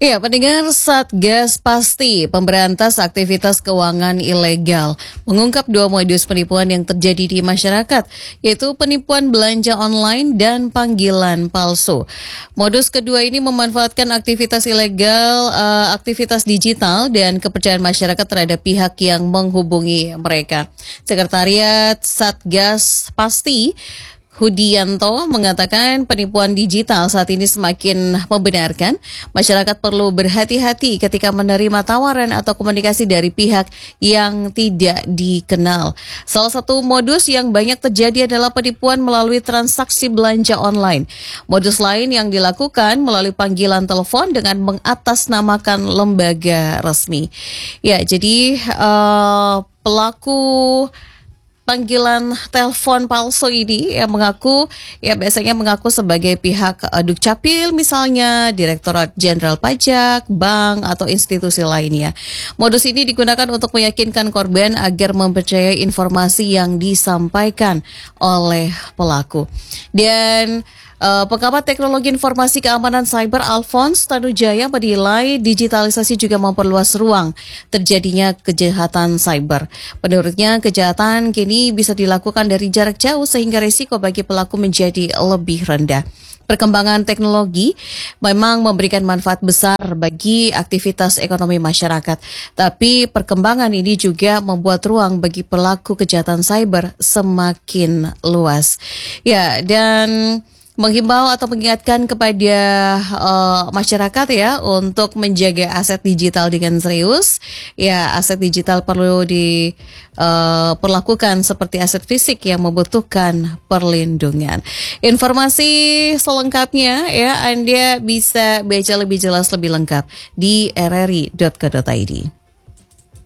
Ya, pendengar Satgas Pasti Pemberantas Aktivitas Keuangan Ilegal mengungkap dua modus penipuan yang terjadi di masyarakat, yaitu penipuan belanja online dan panggilan palsu. Modus kedua ini memanfaatkan aktivitas ilegal, aktivitas digital dan kepercayaan masyarakat terhadap pihak yang menghubungi mereka. Sekretariat Satgas Pasti Hudianto mengatakan penipuan digital saat ini semakin membenarkan masyarakat perlu berhati-hati ketika menerima tawaran atau komunikasi dari pihak yang tidak dikenal. Salah satu modus yang banyak terjadi adalah penipuan melalui transaksi belanja online. Modus lain yang dilakukan melalui panggilan telepon dengan mengatasnamakan lembaga resmi. Ya, jadi pelaku panggilan telepon palsu ini yang biasanya mengaku sebagai pihak Dukcapil misalnya, Direktorat Jenderal Pajak, bank atau institusi lainnya. Modus ini digunakan untuk meyakinkan korban agar mempercayai informasi yang disampaikan oleh pelaku. Dan Pengamat Teknologi Informasi Keamanan Cyber Alphonse Tanujaya menilai digitalisasi juga memperluas ruang terjadinya kejahatan cyber. Menurutnya, kejahatan kini bisa dilakukan dari jarak jauh sehingga risiko bagi pelaku menjadi lebih rendah. Perkembangan teknologi memang memberikan manfaat besar bagi aktivitas ekonomi masyarakat, tapi perkembangan ini juga membuat ruang bagi pelaku kejahatan cyber semakin luas. Ya, dan menghimbau atau mengingatkan kepada masyarakat ya untuk menjaga aset digital dengan serius. Ya, aset digital perlu diperlakukan seperti aset fisik yang membutuhkan perlindungan. Informasi selengkapnya ya Anda bisa baca lebih jelas lebih lengkap di rri.co.id.